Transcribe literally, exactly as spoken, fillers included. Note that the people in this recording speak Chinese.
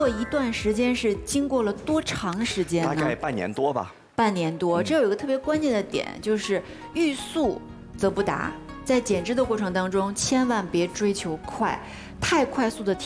过一段时间是经过了多长时间呢？ 大概半年多吧。 半年多，这有一个特别关键的点，就是欲速则不达。在减脂的过程当中，千万别追求快，太快速的